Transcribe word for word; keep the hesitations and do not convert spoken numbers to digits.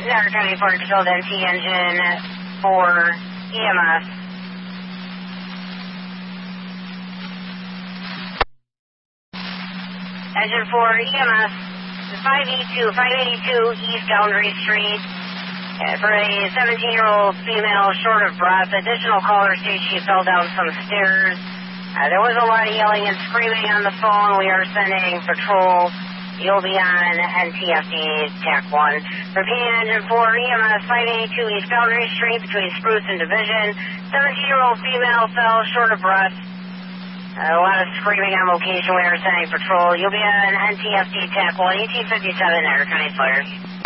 Narra County Fire Control N T engine for E M S. Engine for E M S, five eighty-two, five eighty-two East Boundary Street. Uh, for a seventeen-year-old female short of breath. Additional caller states she fell down some stairs. Uh, there was a lot of yelling and screaming on the phone. We are sending patrol. You'll be on N T F D TAC one. Repeating engine for E M S five eighty-two East Boundary Street between Spruce and Division. seventeen-year-old female fell short of breath. Uh, a lot of screaming on location. We are sending patrol. You'll be on N T F D TAC one, eighteen fifty-seven Narra County Fire.